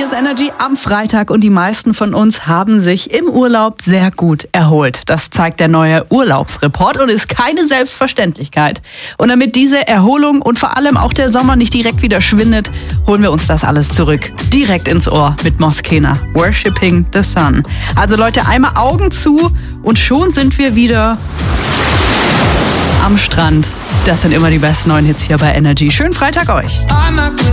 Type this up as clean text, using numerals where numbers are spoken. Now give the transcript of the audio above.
hier ist Energy am Freitag und die meisten von uns haben sich im Urlaub sehr gut erholt. Das zeigt der neue Urlaubsreport und ist keine Selbstverständlichkeit. Und damit diese Erholung und vor allem auch der Sommer nicht direkt wieder schwindet, holen wir uns das alles zurück. Direkt ins Ohr mit Moskena. Worshipping the Sun. Also Leute, einmal Augen zu und schon sind wir wieder am Strand. Das sind immer die besten neuen Hits hier bei Energy. Schönen Freitag euch.